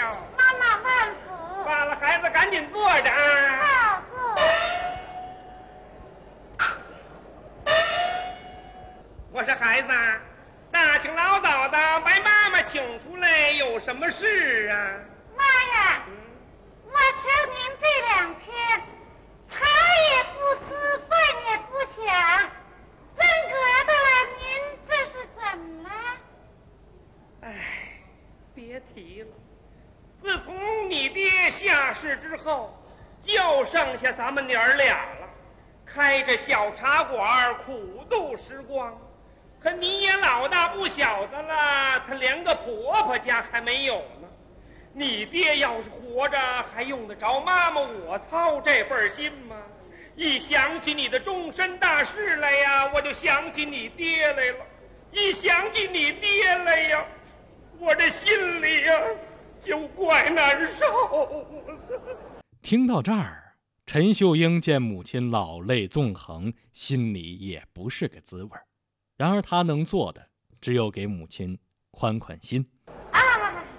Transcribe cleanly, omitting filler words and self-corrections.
了。 妈妈万福。 罢了，孩子赶紧坐着啊。 好，坐。 我说孩子，大清老早的把妈妈请出来，有什么事啊？ 妈呀，我瞧您这2天茶也不思，饭也不想，真格的您这是怎么了？ 哎，别提了，自从你爹下世之后，就剩下咱们娘儿俩了，开着小茶馆苦度时光。可你也老大不小的了，他连个婆婆家还没有呢。你爹要是活着，还用得着妈妈我操这份心吗？一想起你的终身大事来呀，我就想起你爹来了。一想起你爹来呀，我这心里呀就怪难受。 听到这儿，陈秀英见母亲老泪纵横，心里也不是个滋味。然而他能做的只有给母亲宽宽心。